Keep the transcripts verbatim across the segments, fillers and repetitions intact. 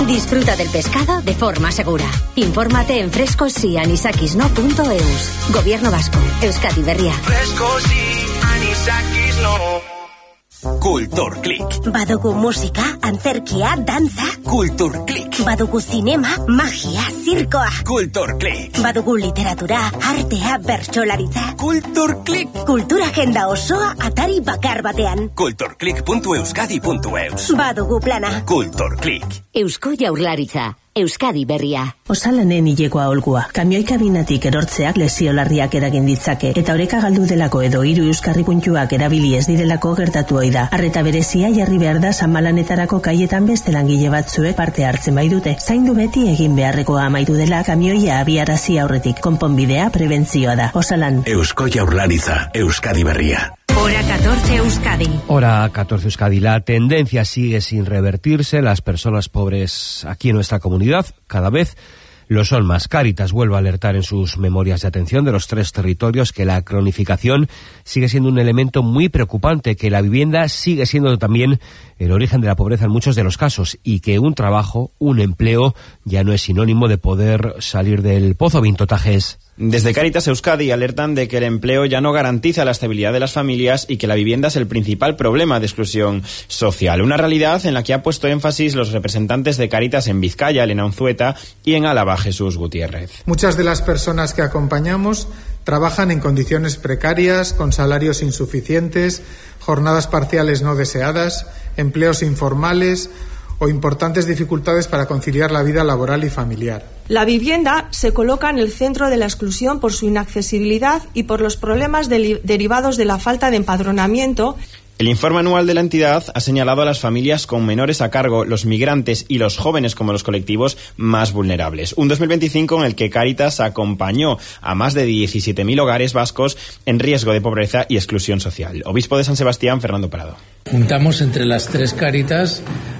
Disfruta del pescado de forma segura. Infórmate en frescosianisakisno punto eus. Gobierno Vasco, Euskadi Berria. Frescosianisakisno. Kulturklik. Badugu musika, antzerkia, dantza. Kulturklik. Badugu zinema, magia, zirkoa. Kulturklik. Badugu literatura, artea, bertsolaritza. Kulturklik. Kultura agenda osoa atari bakar batean. kulturklik puntu euskadi puntu eus. Badugu plana. Kulturklik. Eusko Jaurlaritza, Euskadi Berria. Osalanen hilekoa olgua. Kamioi kabinatik erortzeak lesio larriak eragin ditzake eta oreka galdu delako edo hiru euskarri puntuak erabili ez direlako gertatu ohi da. Arreta berezia jarri behar da Sanmalanetarako kaietan beste langile batzuek parte hartzen bai dute. Zaindu beti egin beharrekoa amaitu dela kamioia abiarazi aurretik. Konponbidea prebentzioa da. Osalan. Eusko Jaurlaritza, Euskadi Berria. Hora catorce Euskadi. Hora catorce Euskadi. La tendencia sigue sin revertirse. Las personas pobres aquí en nuestra comunidad cada vez lo son más. Cáritas vuelve a alertar en sus memorias de atención de los tres territorios que la cronificación sigue siendo un elemento muy preocupante, que la vivienda sigue siendo también el origen de la pobreza en muchos de los casos y que un trabajo, un empleo, ya no es sinónimo de poder salir del pozo. Vinto Tajes. Desde Cáritas Euskadi alertan de que el empleo ya no garantiza la estabilidad de las familias y que la vivienda es el principal problema de exclusión social. Una realidad en la que ha puesto énfasis los representantes de Cáritas en Vizcaya, Elena Unzueta, y en Álava, Jesús Gutiérrez. Muchas de las personas que acompañamos trabajan en condiciones precarias, con salarios insuficientes, jornadas parciales no deseadas, empleos informales o importantes dificultades para conciliar la vida laboral y familiar. La vivienda se coloca en el centro de la exclusión por su inaccesibilidad y por los problemas de- derivados de la falta de empadronamiento. El informe anual de la entidad ha señalado a las familias con menores a cargo, los migrantes y los jóvenes como los colectivos más vulnerables. Un dos mil veinticinco en el que Cáritas acompañó a más de diecisiete mil hogares vascos en riesgo de pobreza y exclusión social. Obispo de San Sebastián, Fernando Prado. Juntamos entre las tres Cáritas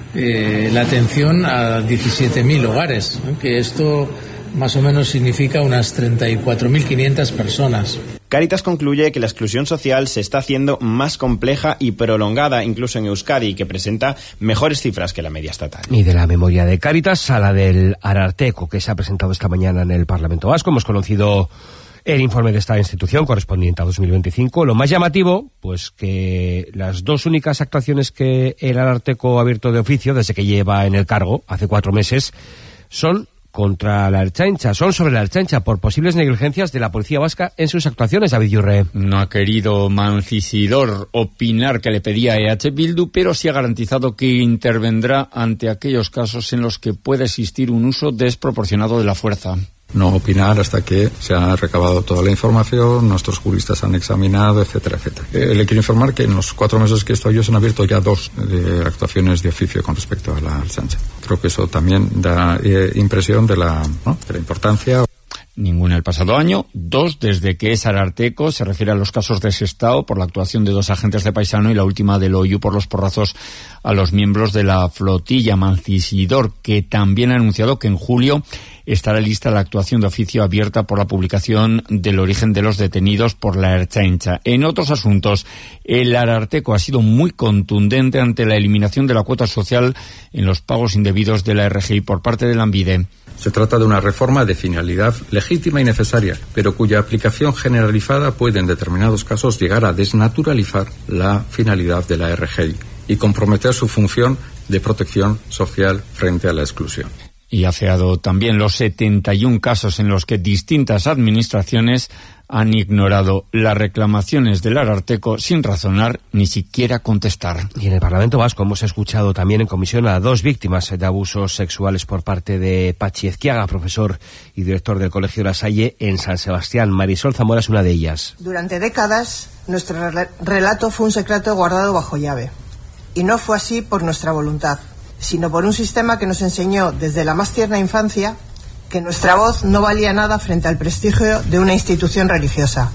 eh, la atención a diecisiete mil hogares, ¿no? Que esto más o menos significa unas treinta y cuatro mil quinientas personas. Cáritas concluye que la exclusión social se está haciendo más compleja y prolongada incluso en Euskadi, y que presenta mejores cifras que la media estatal. Y de la memoria de Cáritas a la del Ararteko, que se ha presentado esta mañana en el Parlamento Vasco. Hemos conocido el informe de esta institución correspondiente a dos mil veinticinco. Lo más llamativo, pues que las dos únicas actuaciones que el Ararteko ha abierto de oficio desde que lleva en el cargo, hace cuatro meses, son contra la Ertzaintza, son sobre la Ertzaintza por posibles negligencias de la policía vasca en sus actuaciones. David Yurre. No ha querido Mancisidor opinar que le pedía E H Bildu, pero sí ha garantizado que intervendrá ante aquellos casos en los que pueda existir un uso desproporcionado de la fuerza. No opinar hasta que se ha recabado toda la información, nuestros juristas han examinado, etcétera, etcétera. Eh, le quiero informar que en los cuatro meses que estoy yo se han abierto ya dos de actuaciones de oficio con respecto a la Ertzaintza. Creo que eso también da eh, impresión de la, ¿no?, de la importancia. Ninguna el pasado año, dos desde que es Ararteko, se refiere a los casos de Sestao por la actuación de dos agentes de Paisano y la última del Oiu por los porrazos a los miembros de la flotilla. Mancisidor, que también ha anunciado que en julio estará lista la actuación de oficio abierta por la publicación del origen de los detenidos por la Ertzaintza. En otros asuntos, el Ararteko ha sido muy contundente ante la eliminación de la cuota social en los pagos indebidos de la R G I por parte de Lanbide. Se trata de una reforma de finalidad legítima y necesaria, pero cuya aplicación generalizada puede en determinados casos llegar a desnaturalizar la finalidad de la R G I y comprometer su función de protección social frente a la exclusión. Y ha afeado también los setenta y un casos en los que distintas administraciones han ignorado las reclamaciones del Ararteko sin razonar ni siquiera contestar. Y en el Parlamento Vasco hemos escuchado también en comisión a dos víctimas de abusos sexuales por parte de Patxi Ezquiaga, profesor y director del Colegio La Salle en San Sebastián. Marisol Zamora es una de ellas. Durante décadas, nuestro relato fue un secreto guardado bajo llave. Y no fue así por nuestra voluntad, sino por un sistema que nos enseñó desde la más tierna infancia que nuestra voz no valía nada frente al prestigio de una institución religiosa.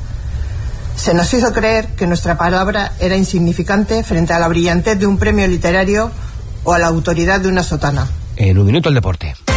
Se nos hizo creer que nuestra palabra era insignificante frente a la brillantez de un premio literario o a la autoridad de una sotana. En un minuto el deporte.